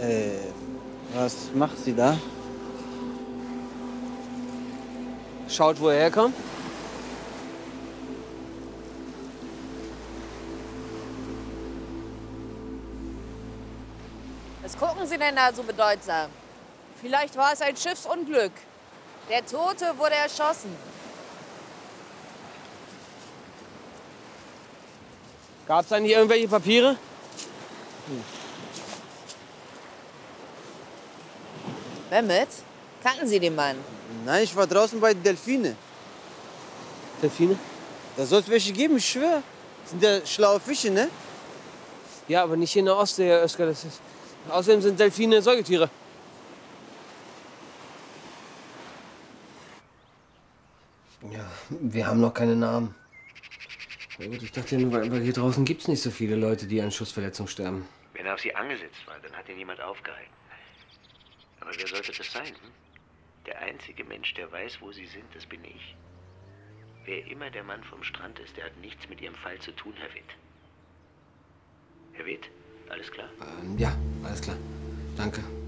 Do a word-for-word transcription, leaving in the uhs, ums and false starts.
Äh, was macht sie da? Schaut, wo er herkommt. Was gucken Sie denn da so bedeutsam? Vielleicht war es ein Schiffsunglück. Der Tote wurde erschossen. Gab es eigentlich irgendwelche Papiere? Hm. Mehmet, kannten Sie den Mann? Nein, ich war draußen bei Delfine. Delfine? Da soll es welche geben, ich schwör. Das sind ja schlaue Fische, ne? Ja, aber nicht hier in der Ostsee, Herr Oeskar. Das ist... Außerdem sind Delfine Säugetiere. Ja, wir haben noch keine Namen. Na gut, ich dachte nur, weil hier draußen gibt es nicht so viele Leute, die an Schussverletzungen sterben. Wenn er auf Sie angesetzt war, dann hat ihn niemand aufgehalten. Aber wer sollte das sein? Hm? Der einzige Mensch, der weiß, wo Sie sind, das bin ich. Wer immer der Mann vom Strand ist, der hat nichts mit Ihrem Fall zu tun, Herr Witt. Herr Witt, alles klar? Ähm, ja, alles klar. Danke.